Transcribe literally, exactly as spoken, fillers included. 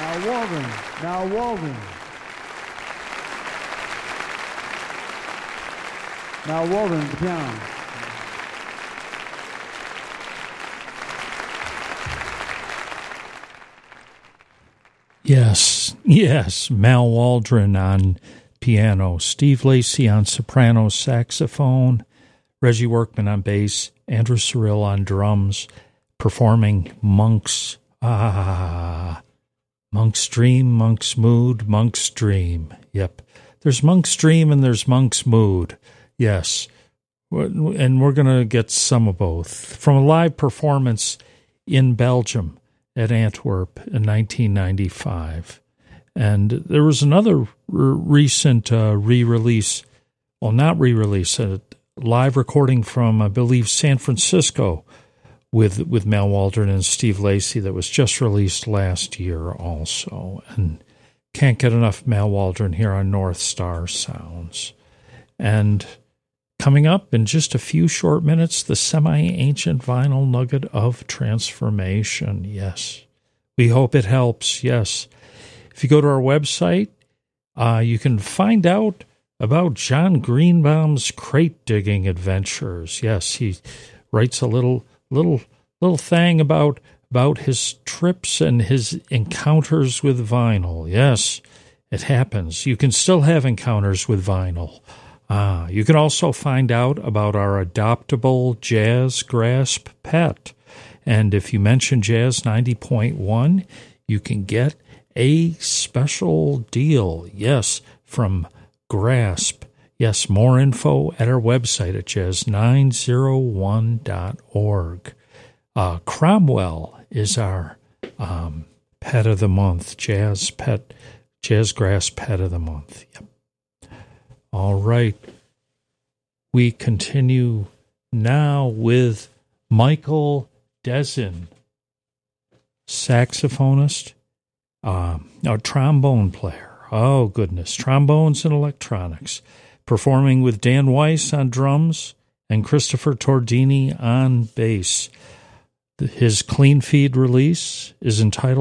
Mal Waldron. Mal Waldron. Mal Waldron at the piano. Yes, yes, Mal Waldron on piano, Steve Lacy on soprano saxophone, Reggie Workman on bass, Andrew Cyril on drums, performing Monk's, ah, Monk's Dream, Monk's Mood, Monk's Dream. Yep, there's Monk's Dream and there's Monk's Mood. Yes, and we're going to get some of both. From a live performance in Belgium at Antwerp in nineteen ninety-five. And there was another r- recent uh, re-release, well, not re-release, a live recording from, I believe, San Francisco with with Mal Waldron and Steve Lacy that was just released last year also. And can't get enough Mal Waldron here on North Star Sounds. And coming up in just a few short minutes, the semi-ancient vinyl nugget of transformation. Yes, we hope it helps. Yes. If you go to our website, uh, you can find out about John Greenbaum's crate digging adventures. Yes, he writes a little little little thing about about his trips and his encounters with vinyl. Yes, it happens. You can still have encounters with vinyl. Ah, you can also find out about our adoptable Jazz Grasp pet. And if you mention Jazz ninety point one, you can get a special deal. Yes, from Grasp. Yes, more info at our website at jazz nine oh one dot org. Uh, Cromwell is our um, pet of the month, Jazz Pet, Jazz Grasp pet of the month. Yep. All right. We continue now with Michael Desin, saxophonist, um, a trombone player. Oh, goodness. Trombones and electronics. Performing with Dan Weiss on drums and Christopher Tordini on bass. His clean feed release is entitled